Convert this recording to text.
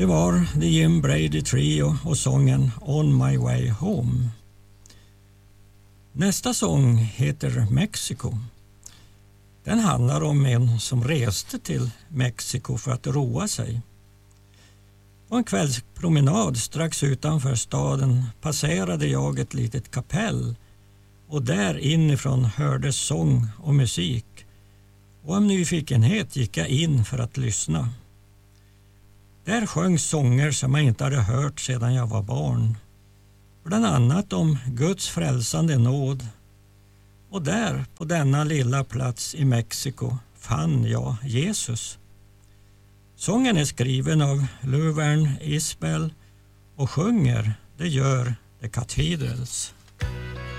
Det var The Jim Brady Trio och sången On My Way Home. Nästa sång heter Mexico. Den handlar om en som reste till Mexiko för att roa sig. På en kvällspromenad strax utanför staden passerade jag ett litet kapell och där inifrån hördes sång och musik. Och av nyfikenhet gick jag in för att lyssna. Där sjöngs sånger som jag inte hade hört sedan jag var barn. Bland annat om Guds frälsande nåd. Och där, på denna lilla plats i Mexiko, fann jag Jesus. Sången är skriven av Luvern Isbell och sjunger, det gör The Cathedrals.